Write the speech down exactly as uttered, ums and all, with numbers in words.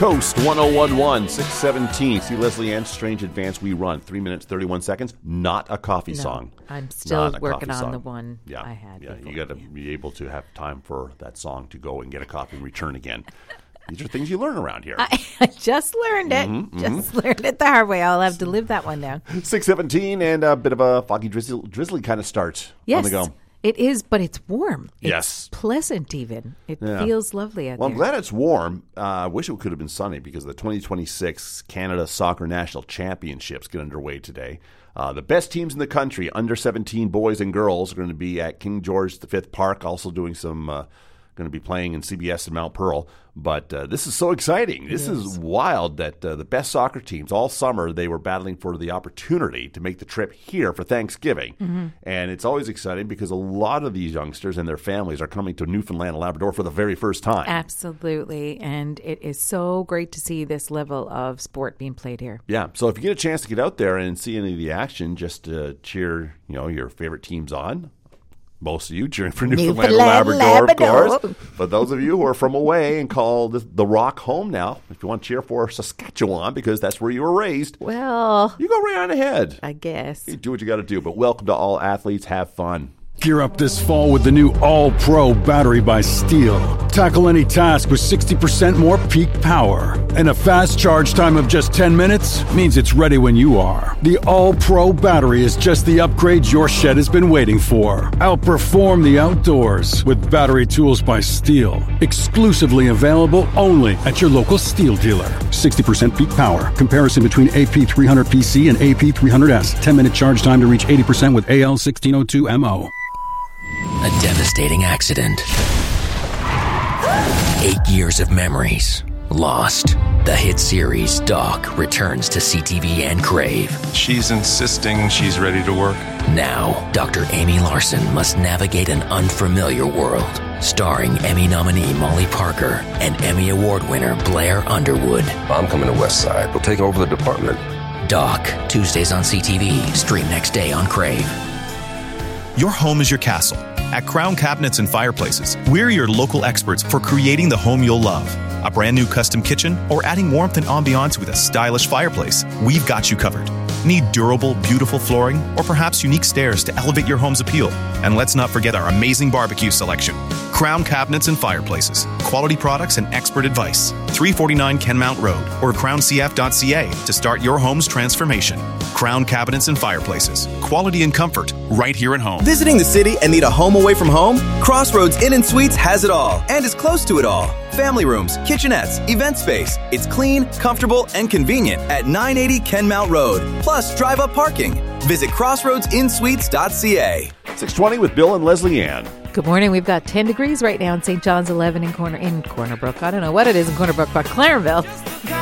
Coast one oh one point one, six seventeen. See Leslie Ann's Strange Advance We Run. Three minutes, thirty-one seconds. Not a coffee no, song. I'm still Not working on song. the one yeah. I had. Yeah, before. you got to be able to have time for that song to go and get a coffee and return again. These are things you learn around here. I, I just learned it. Mm-hmm, just mm-hmm. learned it the hard way. I'll have to live that one down. six seventeen and a bit of a foggy, drizzly, drizzly kind of start yes, on the go. It is, but it's warm. It's yes. pleasant even. It yeah. feels lovely out well, there. Well, I'm glad it's warm. Uh, I wish it could have been sunny because the twenty twenty-six Canada Soccer National Championships get underway today. Uh, the best teams in the country, under seventeen boys and girls, are going to be at King George the Fifth Park, also doing some, uh, going to be playing in C B S in Mount Pearl. But uh, this is so exciting. This yes. is wild that uh, the best soccer teams, all summer, they were battling for the opportunity to make the trip here for Thanksgiving. Mm-hmm. And it's always exciting because a lot of these youngsters and their families are coming to Newfoundland and Labrador for the very first time. Absolutely. And it is so great to see this level of sport being played here. Yeah. So if you get a chance to get out there and see any of the action, just to cheer, you know, your favorite teams on. Most of you cheering for Newfoundland, Newfoundland and Labrador, Labrador, of course. But those of you who are from away and call the, the Rock home now, if you want to cheer for Saskatchewan because that's where you were raised, well, you go right on ahead. I guess. You do what you got to do. But welcome to all athletes. Have fun. Gear up this fall with the new All-Pro battery by Steel. Tackle any task with sixty percent more peak power. And a fast charge time of just ten minutes means it's ready when you are. The All-Pro battery is just the upgrade your shed has been waiting for. Outperform the outdoors with battery tools by Steel. Exclusively available only at your local Steel dealer. sixty percent peak power. Comparison between A P three hundred P C and A P three hundred S. ten minute charge time to reach eighty percent with A L sixteen oh two M O. A devastating accident. Eight years of memories lost. The hit series Doc returns to C T V and Crave. She's insisting she's ready to work. Now, Doctor Amy Larson must navigate an unfamiliar world. Starring Emmy nominee Molly Parker and Emmy Award winner Blair Underwood. I'm coming to West Side. We'll take over the department. Doc, Tuesdays on C T V. Stream next day on Crave. Your home is your castle. At Crown Cabinets and Fireplaces, we're your local experts for creating the home you'll love. A brand new custom kitchen or adding warmth and ambiance with a stylish fireplace, we've got you covered. Need durable, beautiful flooring or perhaps unique stairs to elevate your home's appeal? And let's not forget our amazing barbecue selection. Crown Cabinets and Fireplaces. Quality products and expert advice. three forty-nine Kenmount Road or crown c f dot c a to start your home's transformation. Crown Cabinets and Fireplaces. Quality and comfort right here at home. Visiting the city and need a home away from home? Crossroads Inn and Suites has it all and is close to it all. Family rooms, kitchenettes, event space. It's clean, comfortable, and convenient at nine eighty Kenmount Road. Plus, drive-up parking. Visit crossroads in suites dot c a. six twenty with Bill and Leslie Ann. Good morning. We've got ten degrees right now in Saint John's, eleven in Corner in Corner Brook. I don't know what it is in Corner Brook, but Clarenville.